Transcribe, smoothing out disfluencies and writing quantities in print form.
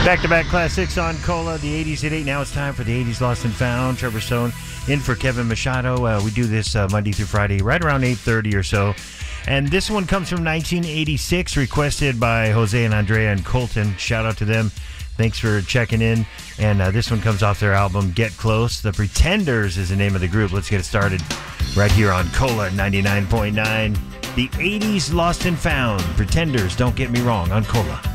Back-to-back classics on Cola, the 80s at 8. Now it's time for the 80s Lost and Found. Trevor Stone in for Kevin Machado. We do this Monday through Friday right around 8:30 or so. And this one comes from 1986, requested by Jose and Andrea and Colton. Shout out to them. Thanks for checking in. And this one comes off their album, Get Close. The Pretenders is the name of the group. Let's get it started right here on Cola 99.9. The 80s Lost and Found. Pretenders, don't get me wrong, on Cola.